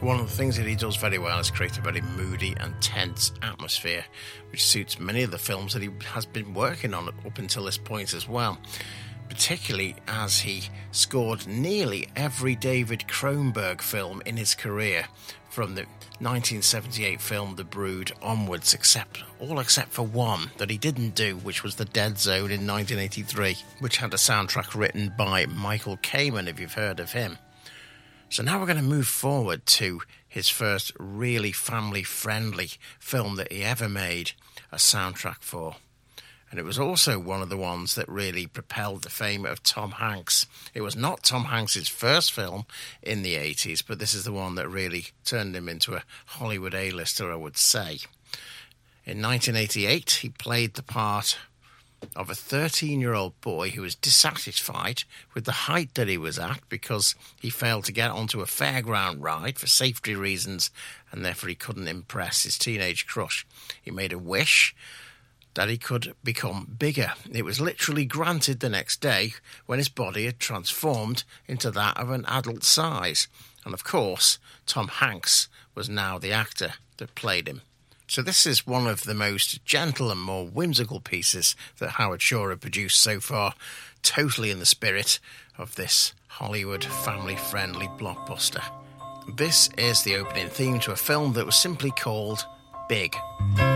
One of the things that he does very well is create a very moody and tense atmosphere, which suits many of the films that he has been working on up until this point as well, particularly as he scored nearly every David Cronenberg film in his career, from the 1978 film The Brood onwards, except for one that he didn't do, which was The Dead Zone in 1983, which had a soundtrack written by Michael Kamen, if you've heard of him. So now we're going to move forward to his first really family-friendly film that he ever made a soundtrack for. And it was also one of the ones that really propelled the fame of Tom Hanks. It was not Tom Hanks' first film in the 80s, but this is the one that really turned him into a Hollywood A-lister, I would say. In 1988, he played the part of a 13-year-old boy who was dissatisfied with the height that he was at because he failed to get onto a fairground ride for safety reasons, and therefore he couldn't impress his teenage crush. He made a wish that he could become bigger. It was literally granted the next day when his body had transformed into that of an adult size. And of course, Tom Hanks was now the actor that played him. So this is one of the most gentle and more whimsical pieces that Howard Shore had produced so far, totally in the spirit of this Hollywood family-friendly blockbuster. This is the opening theme to a film that was simply called Big.